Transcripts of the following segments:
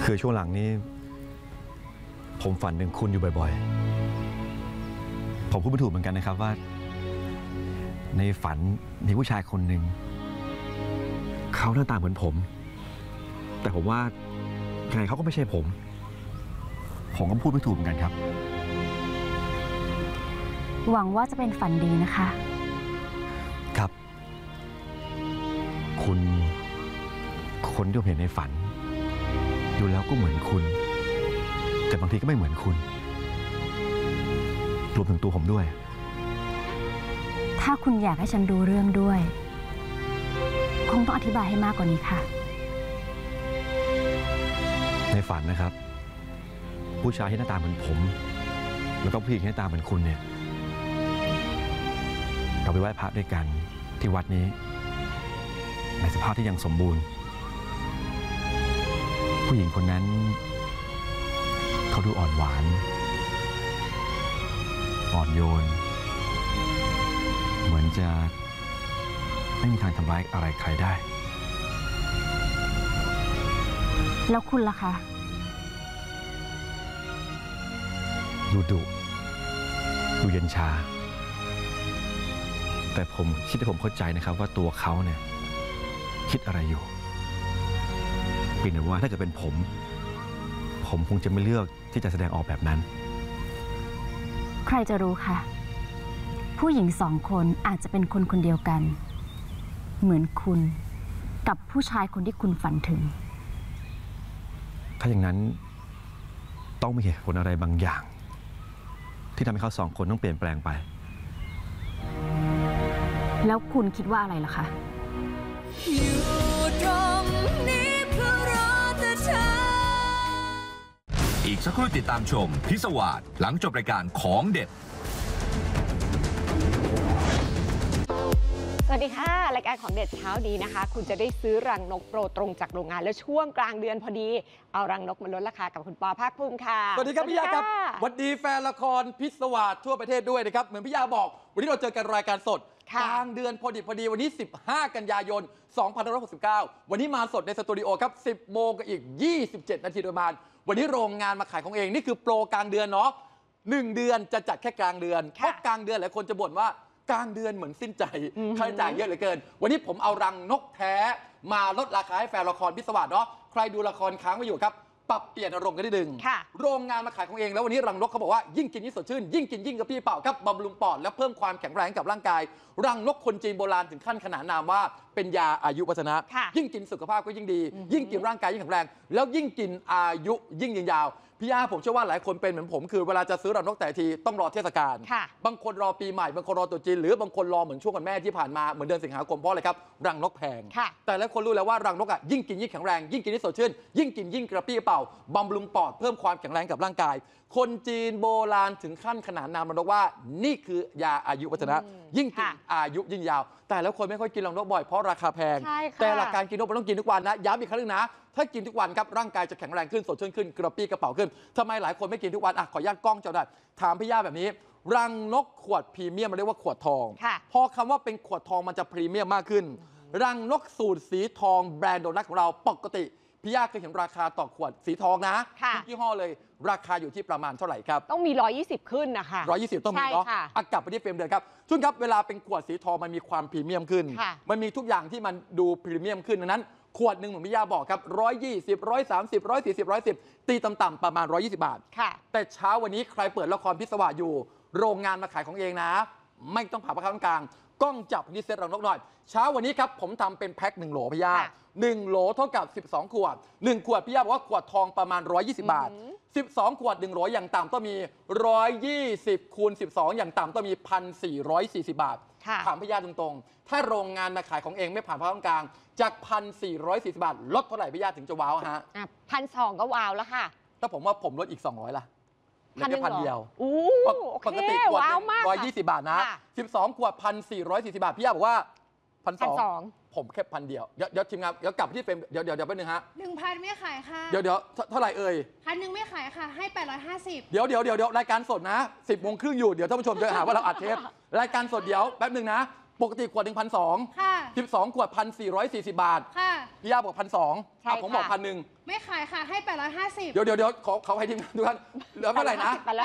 คือช่วงหลังนี้ผมฝันถึงคุณอยู่บ่อยๆผมพูดไม่ถูกเหมือนกันนะครับว่าในฝันมีผู้ชายคนหนึ่งเขาหน้าตาเหมือนผมแต่ผมว่ายังไงเขาก็ไม่ใช่ผมก็พูดไม่ถูกเหมือนกันครับหวังว่าจะเป็นฝันดีนะคะครับคนที่ผมเห็นในฝันดูแล้วก็เหมือนคุณแต่บางทีก็ไม่เหมือนคุณรวมถึงตัวผมด้วยถ้าคุณอยากให้ฉันดูเรื่องด้วยคงต้องอธิบายให้มากกว่านี้ค่ะในฝันนะครับผู้ชายที่หน้าตาเหมือนผมแล้วก็ผู้หญิงที่หน้าตาเหมือนคุณเนี่ยเราไปไหว้พระด้วยกันที่วัดนี้ในสภาพที่ยังสมบูรณ์ผู้หญิงคนนั้นเขาดูอ่อนหวานอ่อนโยนเหมือนจะไม่มีทางทำร้ายอะไรใครได้แล้วคุณล่ะคะดูเย็นชาแต่ผมคิดให้ผมเข้าใจนะครับว่าตัวเขาเนี่ยคิดอะไรอยู่เพียงแต่ว่าถ้าเกิดเป็นผมคงจะไม่เลือกที่จะแสดงออกแบบนั้นใครจะรู้คะผู้หญิงสองคนอาจจะเป็นคนคนเดียวกันเหมือนคุณกับผู้ชายคนที่คุณฝันถึงถ้าอย่างนั้นต้องมีเหตุผลอะไรบางอย่างที่ทำให้เขาสองคนต้องเปลี่ยนแปลงไปแล้วคุณคิดว่าอะไรล่ะคะอยู่ตรงนี้เพื่อรอแต่เธออีกสักครู่ติดตามชมพิศวาสหลังจบรายการของเด็ดสวัสดีค่ะรายการของเด็ดเช้านี้นะคะคุณจะได้ซื้อรังนกโปรตรงจากโรงงานและช่วงกลางเดือนพอดีเอารังนกมาลดราคากับคุณปอภาคภูมิค่ะสวัสดีครับพี่ยาครับสวัสดีแฟนละครพิศวาสทั่วประเทศด้วยนะครับเหมือนพี่ยาบอกวันนี้เราเจอกันรายการสดกลางเดือนพอดีวันนี้15กันยายน2569วันนี้มาสดในสตูดิโอครับ10 โมงกับอีก27 นาทีโดยประมาณวันนี้โรงงานมาขายของเองนี่คือโปรกลางเดือนเนาะ1 เดือนจะจัดแค่กลางเดือนเพราะกลางเดือนหลายคนจะบ่นว่ากลางเดือนเหมือนสิ้นใจค่าใช้จ่ายเยอะเหลือเกินวันนี้ผมเอารังนกแท้มาลดราคาให้แฟนละครพิศวาสเนาะใครดูละครค้างไว้อยู่ครับปรับเปลี่ยนอารมณ์กันนิดนึงโรงงานมาขายของเองแล้ววันนี้รังนกเขาบอกว่ายิ่งกินยิ่งสดชื่นยิ่งกินยิ่งกระปรี้เปล่าครับบำรุงปอดและเพิ่มความแข็งแรงกับร่างกายรังนกคนจีนโบราณถึงขั้นขนานนามว่าเป็นยาอายุวัฒนะยิ่งกินสุขภาพก็ยิ่งดียิ่งกินร่างกายยิ่งแข็งแรงแล้วยิ่งกินอายุยิ่งยืนยาวพี่ย่าผมเชื่อว่าหลายคนเป็นเหมือนผมคือเวลาจะซื้อรังนกแต่ทีต้องรอเทศกาลบางคนรอปีใหม่บางคนรอตรุษจีนหรือบางคนรอเหมือนช่วงวันแม่ที่ผ่านมาเหมือนเดือนสิงหาคมเพราะอะไรครับรังนกแพงแต่หลายคนรู้แล้วว่ารังนกอ่ะยิ่งกินยิ่งแข็งแรงยิ่งกินยิ่งสดชื่นยิ่งกินยิ่งกระปรี้เปล่าบำรุงปอดเพิ่มความแข็งแรงกับร่างกายคนจีนโบราณถึงขั้นขนานนามรังนกว่านี่คือยาอายุวัฒนะยิ่งกินอายุยิ่งยาวแต่แล้วคนไม่ค่อยกินรังนกบ่อยเพราะราคาแพงแต่หลักการกินนกมันต้องกินทุกวันนะย้ำอีกครั้งนึงนะถ้ากินทุกวันครับร่างกายจะแข็งแรงขึ้นสดชื่นขึ้นกระปรี้กระเป๋าขึ้นทำไมหลายคนไม่กินทุกวันขออนุญาตกล้องเจ้าหน้าถามพี่ย่าแบบนี้รังนกขวดพรีเมียมมันเรียกว่าขวดทองพอคำว่าเป็นขวดทองมันจะพรีเมียมมากขึ้นรังนกสูตรสีทองแบรนด์โดนัทของเราปกติพี่ย่าเคยเห็นราคาต่อขวดสีทองนะทุกยี่ห้อเลยราคาอยู่ที่ประมาณเท่าไหร่ครับต้องมี120ขึ้นนะคะ 120ต้องมีเนาะกลับไปที่เฟรมเดิมครับชุนครับเวลาเป็นขวดสีทองมันมีความพรีเมียมขึ้นมันมีทุกอย่างที่มันดูพรีเมียมขึ้นดังนั้นขวดหนึ่งเหมือนพี่ย่าบอกครับ120 130 140 110ตีต่ำๆประมาณ120 บาทแต่เช้าวันนี้ใครเปิดละครพิศวาสอยู่โรงงานมาขายของเองนะไม่ต้องผ่าประคับกลางกล้องจับที่เซ็ตรังนกหน่อยเช้าวันนี้ครับผมทำเป็นแพ็ค1 โหลพี่ย่า1 โหลเท่ากับ12 ขวด1 ขวดพี่ย่าบอกว่าขวดทองประมาณ120 บาท12 ขวด1 โหลอย่างต่ำต้องมี120คูณ12อย่างต่ำต้องมี1,440 บาทถามพี่ย่าตรงๆถ้าโรงงานมาขายของเองไม่ผ่านภาคกลางจาก1,440 บาทลดเท่าไหร่พี่ย่าถึงจะว้าวฮะ 1,200ก็ว้าวแล้วค่ะถ้าผมว่าผมลดอีก200ล่ะ1,000เดียวปกติขวด120 บาทนะ12 ขวด1,440 บาทพี่ย่าบอกว่า1,200ผมแค่1,000 เดียวเดี๋ยวทีมงานเดี๋ยวกลับที่เฟรมเดี๋ยวแป๊บนึงฮะ 1,000 ไม่ขายค่ะเดี๋ยวเท่าไหร่เอ่ย 1,000ไม่ขายค่ะให้850 เดี๋ยวรายการสดนะ10 โมงครึ่งอยู่เดี๋ยวท่านผู้ชมจะหาว่าเราอัดเทปรายการสดเดี๋ยวแป๊บนึงนะปกติขวดหนึ่ง1,200 ค่ะ 12 ขวด1,440 บาทค่ะพี่ย่าบอก1,200 ใช่ผมบอกค่ะ 1,100 ไม่ขายค่ะ ให้ 850 เดี๋ยวขอให้ทีมงานดูกันเหลือเท่าไหร่นะ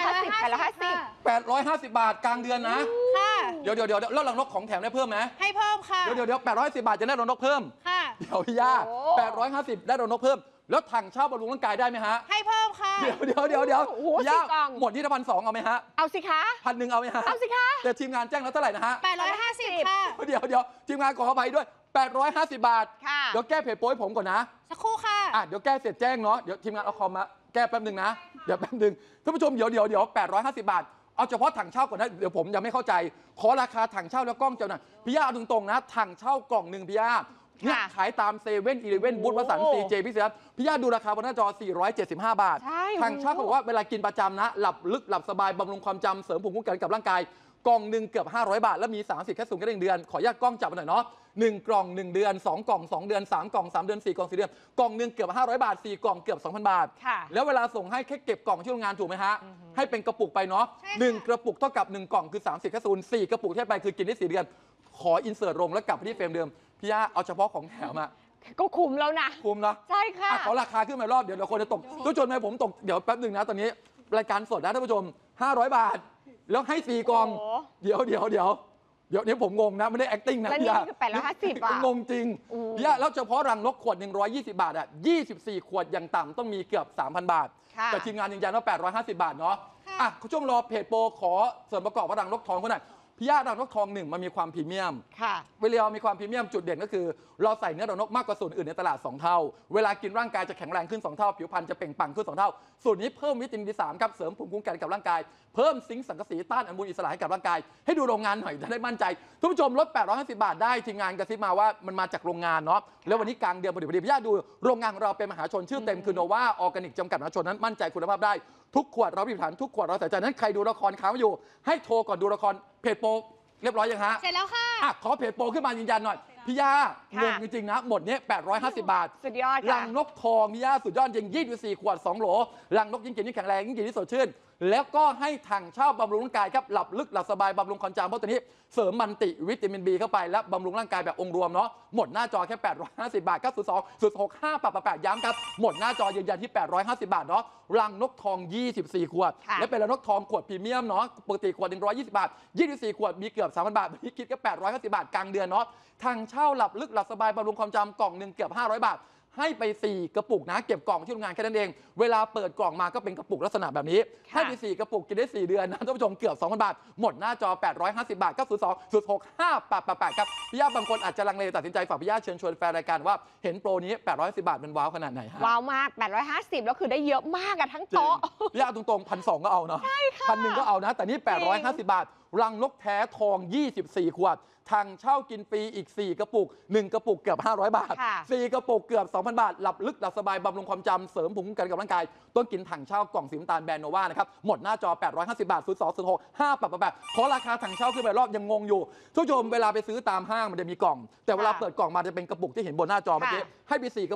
850 850 บาทกลางเดือนนะค่ะเดี๋ยวแล้วรังนกของแถมได้เพิ่มไหมให้เพิ่มค่ะเดี๋ยว810 บาทจะได้รังนกเพิ่มค่ะเดี๋ยวพี่ย่าโอ้ 850 ได้รังนกเพิ่ม แล้วถังเช่าบำรุงร่างกายได้ไหมฮะให้เพิ่มค่ะเดี๋ยวโอ้โหพี่ย่า 4 กล่องหมดที่1,200เอาไหมฮะเอาสิคะ 1,100เอาไหมฮะเอาสิคะแต่ทีมงานแจ้งแล้วเท่าไหร่นะฮะ 850 ค่ะเดี๋ยวทีมงานขออภัยด้วย 850 บาทค่ะเดี๋ยวแก้เพจโป้ยผมก่อนนะสักครู่ค่ะเดี๋ยวแก้เสร็จแจ้งเนาะ เดี๋ยวทีมงานเอาคอมมาแก้แป๊บหนึ่งนะ เดี๋ยวแป๊บหนึ่งท่านผู้ชมเดี๋ยว850 บาท เอาเฉพาะถังเช่าก่อนนะ เดี๋ยวผมยังไม่เข้าใจ ขอราคาถังเช่าแล้วกล้องเจ้าหน่อยพี่ย่าเอาตรงๆนะ ถังเช่ากล่องหนึ่งพี่ย่าเนี่ยค่ะขายตามเซเว่นอีเลฟเว่นบูธวสันต์โอ้ซีเจพี่เสือพี่ย่าดูราคาบนหน้าจอ 475 บาทใช่ถังเช่าเขาบอกว่าเวลากินประจำนะ หลับลึกหลับสบายบำรุงความจำเสริมภูมิคุ้มกันกับร่างกาย กล่องหนึ่งเกือบ500 บาท แล้วมี30แคปซูลแค่1เดือน ขออนุญาตกล้องจับมาหน่อยเนาะ1 กล่อง 1 เดือน 2 กล่อง 2 เดือน 3 กล่อง 3 เดือน 4 กล่อง 4 เดือน กล่องหนึ่งเกือบ500 บาท 4 กล่องเกือบ 2,000 บาทค่ะแล้วเวลาส่งให้แค่เก็บกล่องที่โรงงานถูกไหมฮะ ให้เป็นกระปุกไปเนาะใช่ค่ะ 1 กระปุกเท่ากับ 1 กล่องคือ 30แคปซูล 4 กระปุกที่ให้ไปคือกินได้4 เดือน ขออินเสิร์ตลงแล้วกลับไปที่เฟรมเดิม พี่ย่าเอาเฉพาะของแถมอะก็คุ้มแล้วนะคุ้มนะใช่ค่ะขอราคาขึ้นมารอบเดี๋ยวคนจะตกทุกชนไหมผมตกเดี๋ยวแป๊บหนึ่งนะตอนนี้รายการสดนะท่านผู้ชม500 บาท แล้วให้4 กล่องโอ้เดี๋ยวนี่ผมงงนะไม่ได้ acting นะแล้วนี่พี่ย่าคือ850 งงจริงโอ้พี่ย่าแล้วเฉพาะรังนกขวด120 บาทอ่ะ24 ขวดอย่างต่ำต้องมีเกือบ 3,000 บาทค่ะแต่ทีมงานยืนยันว่า850 บาทเนาะค่ะอ่ะช่วงรอเพจโปรขอส่วนประกอบว่ารังนกทองคนไหนอยพี่ย่ารังนกทองหนึ่งมันมีความพรีเมียมค่ะเวลามีความพรีเมียมจุดเด่นก็คือ เราใส่เนื้อรังนกมากกว่าส่วนอื่นในตลาด 2 เท่า เวลากินร่างกายจะแข็งแรงขึ้น 2 เท่า ผิวพรรณจะเปล่งปลั่งขึ้น 2 เท่า ส่วนนี้เพิ่มวิตามิน B3 ครับเสริมภูมิคุ้มกันกับร่างกาย เพิ่มซิงค์สังกะสีต้านอนุมูลอิสระให้กับร่างกาย ให้ดูโรงงานหน่อยจะได้มั่นใจทุกผู้ชมลด850 บาทได้ทีมงานกระซิบมาว่ามันมาจากโรงงานเนาะแล้ววันนี้กลางเดือนพอดีพี่ย่าดูโรงงานของเราเป็นมหาชนชื่อเต็มคือโนวาออร์แกนิกจำกัดมหาชนนั้นมั่นใจคุณภาพได้ทุกขวดเราพิถีพิถันทุกขวดเราใส่ใจนั้นใครดูละครค้างอยู่ให้โทรก่อนดูละครเพจโปรเรียบร้อยยังฮะเสร็จแล้วค่ะขอเพจโปรขึ้นมายืนยันหน่อย พี่ย่าค่ะงงจริงๆนะ หมดเนี้ย850 บาทสุดยอดรัค่ะงนกทองพี่ย่าสุดยอดจริง24 ขวด 2 โหลรังนกยิ่งกินยิ่งแข็งแรงยิ่งกินยิ่งสดชื่น แล้วก็ให้ถังเช่าบำรุงร่างกายครับหลับลึกหลับสบายบำรุงความจำเพราะตัวนี้เสริมมันติวิตามิน B เข้าไปและบำรุงร่างกายแบบองค์รวมเนาะหมดหน้าจอแค่850 บาท902 065 888ย้ำครับหมดหน้าจอยืนยันที่850 บาทเนาะรังนกทอง 24 ขวดค่ะและเป็นรังนกทองขวดพรีเมียมเนาะปกติขวด120 บาท24 ขวดมีเกือบ 3,000 บาทวันนี้คิดแค่850 บาทกลางเดือนเนาะทางเช่าหลับลึกหลับสบายบำรุงความจำกล่องหนึ่งเกือบ500 บาท ให้ไป 4 กระปุกนะเก็บกล่องที่โรงงานแค่นั้นเองเวลาเปิดกล่องมาก็เป็นกระปุกลักษณะแบบนี้ค่ะให้ไป 4 กระปุกกินได้ 4 เดือนนะท่านผู้ชมเกือบ 2,000 บาท หมดหน้าจอ 850 บาท 902 065 888ครับพี่ย่าบางคนอาจจะลังเลตัดสินใจฝากพี่ย่าเชิญชวนแฟนรายการว่าเห็นโปรนี้850 บาทมันว้าวขนาดไหนฮะว้าวมาก 850 แล้วคือได้เยอะมากอะทั้งโต๊ะพี่ย่าตรงๆ1,200ก็เอาเนาะ1,100ก็เอานะ แต่นี่850 บาท รังนกแท้ทอง 24 ขวด ทางเช่ากินฟรีอีก 4 กระปุก 1 กระปุกเกือบ 500 บาทค่ะ 4 กระปุกเกือบ 2,000 บาท หลับลึกหลับสบายบำรุงความจำเสริมภูมิคุ้มกันกับร่างกาย ต้องกินถังเช่ากล่องสีน้ำตาลแบรนด์โนวานะครับ หมดหน้าจอ 850 บาท 0206 588ขอราคาถังเช่าขึ้นไปรอบยังงงอยู่ทุกผู้ชมเวลาไปซื้อตามห้างมันจะมีกล่อง แต่เวลาเปิดกล่องมาจะเป็นกระปุกที่เห็นบนหน้าจอเมื่อกี้ให้ไป4